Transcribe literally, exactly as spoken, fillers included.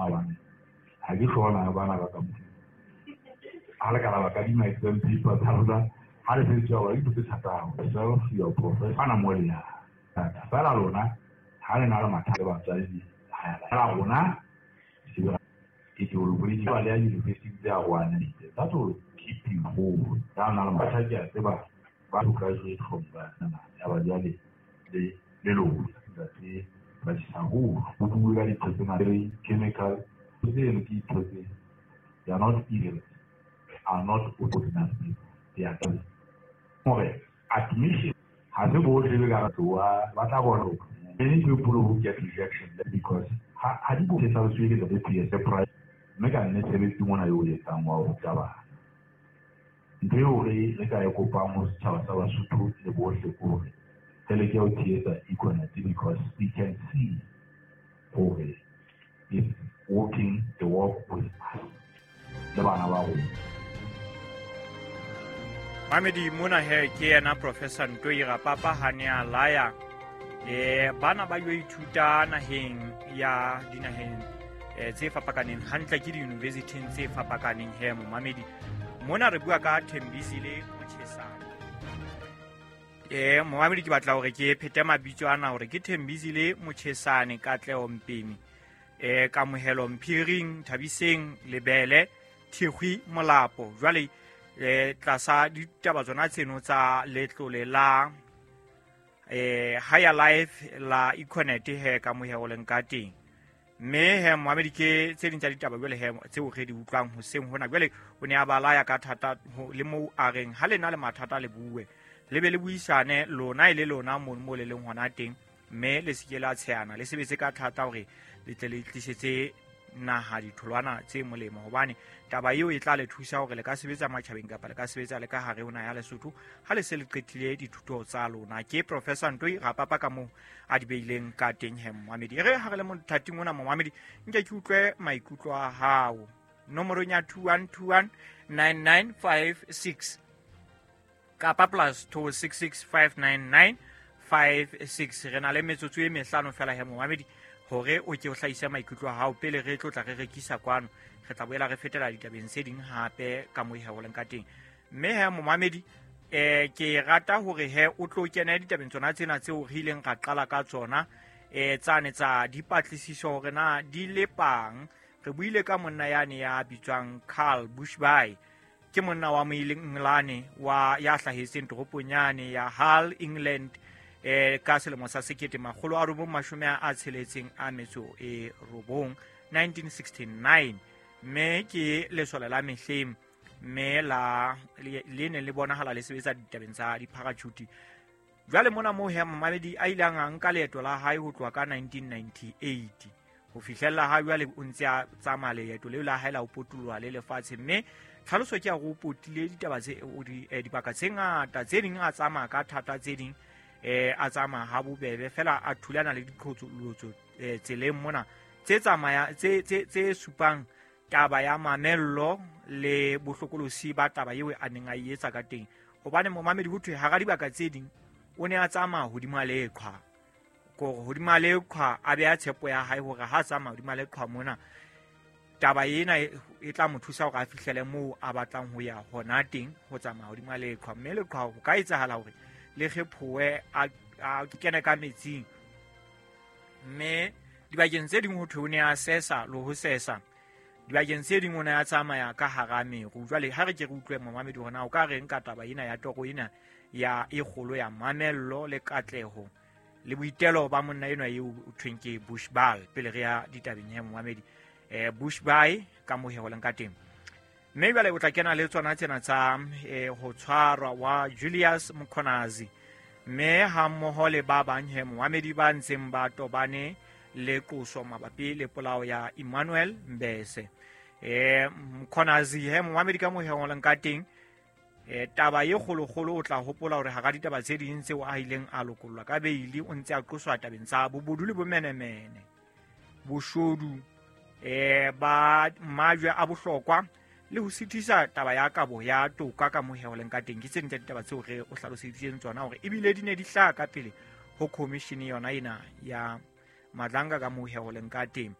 bana ha ke hlola bana ba ka motho ha le kana ba ka di my exam paper tharola ha le se tswa ke tse thata so your professor ana mo ya ba la lona ha le na le mathata ba tsadi ha la rona it will bring you a university there one that will keep you whole down on the matter ba ba to graduate from that aba jale the little that they but who who really personally chemical they they are not evil are not ordinary people they are good okay admission has a board regard to what I want many people who get rejection because how do you get out of the P S A price make a necessary to one I will come out of Java. They already like I go Pamos Chawa Sutu, the board the board. Delegate theater equality because we can see okay is working the work with us. The Banawa. Mamedi Muna here, Kiana Professor Ntoira Papa Hania Laya. Eh, bana ba yo ithuta naheng ya dinaheng eh tse fapakaneng hantle ke di university tse fapakaneng he mo Mamedi mona re bua ka Thembisile Motshesane eh mo Mamedi ke batla hore ke phete mabitso ana hore ke Thembisile Motshesane Katlego Mpimi eh Kamohelo Mphiring Thabiseng Lebele Thikgwi Molapo jwale eh tlasa ditaba tsona tseno tsa letlole la eh higher life la Econet he ka mohelo leng ka teng me he Mohammed ke tse ding tsa ditaba jwale he tse o re di utlwang ho seng hona jwale o ne a bala ya ka thata le mo a reng ha le na le mathata le bue le be le buisane lona ile lona mo mo le leng hona teng me le se la tsheana le sebetse ka thata hore le tle le tlisetse naha ditholwana tse molemo hobane taba eo e tla le thusa hore le ka sebetsa matjhabeng kapa le ka sebetsa le ka hare hona ya Lesotho ha le se le qetile dithuto tsa lona ke Professor Ntoi Rapapa ka mo a di beileng ka teng he Mohammed re ha re le mo thating ona Mohammed nke ke utlwe maikutlo a hao nomoro nya two one two one nine nine five six kapa plus two six six five nine nine five six re na le metsotso e mehlano fela he Mohammed hore o ke o hlaisa maikutlo a hao pele re tlotla re rekisa kwano re tla boela re fetela ditabeng se ding hape ka mo he holeng ka teng mme he Mohammed eh ke rata hore he o tlo kena ditabeng tsona tsena tse o rileng ga qala ka tsona eh tsane tsa dipatlisiso hore na di lepang re buile ka monna yane ya bitswang Carl Bushby ke monna wa Moileng wa ya hlahetseng toroponyane ya Hull England eh ka selemo sa sekete magolo a robong mashome a tsheletseng a metso e robong nineteen sixty-nine me ke lesola la mehleng me la le ne le bonahala le sebetsa ditabeng tsa diparachute jwale mona mo he Mohammed a ile a nka leeto la hae ho tloa ka nineteen ninety-eight ho fihlella ha jwale o ntse a tsamaya leeto le la hae la ho potolwa le lefatshe me tlhaloso ke a go potile ditaba tse dibaka tse ngata tse ding a tsamaya ka thata tse ding eh a tsama ha bobebe fela a thulana le dikhotsolotso eh tseleng mona tse tsamaya tse tse tse supang taba ya mamello le bohlokolosi ba taba eo a neng a etsa ka teng hobane Mohammed ho thwe ha ga dibaka tse ding o ne a tsama hodima leqhwa ko hodima leqhwa a be a tshepo ya hae hore ha tsama hodima leqhwa mona taba ena e tla mo thusa hore a fihlele moo a batlang ho ya hona teng ho tsama hodima leqhwa mme leqhwa ho ka etsahala hore le khephoe a kena ka metsing mme dibakeng tse ding ho thwe o ne a sesa lo ho sesa dibakeng tse ding o ne a tsamaya ka hara meru jwale ha re ke re utlwe Mohammed hona o ka re nka taba ena ya toro ena ya e kgolo ya mamello le katleho le boitelo ba monna eno ya o thweng ke Bushby pele re ya ditabeng ya Mohammed eh Bushby ka mohe ho leng ka teng mme bale o tla kena le tsona tsena tsa ho tshwarwa wa Julius Mkhonazi mme ha mmoho le ba bang he Mohammed ba ntseng ba tobane le qoso mabapi le polao ya Emmanuel Mbese eh Mkhonazi he Mohammed ka mohe ho leng ka teng eh taba ye kholo kholo o tla hopola hore ha ga ditaba tse ding tse o a ileng a lokollwa ka beili o ntse a qoswa tabeng tsa bobodu le bomenemene boshodu eh ba majwe a bohlokwa le ho sithisa taba ya kabo ya toka ka mohe ho leng ka teng ke tse ntse ditaba tseo re o hlaloseditseng tsona hore ebile di ne di hlaka ka pele ho commission yona ina ya Madlanga ka mohe ho leng ka teng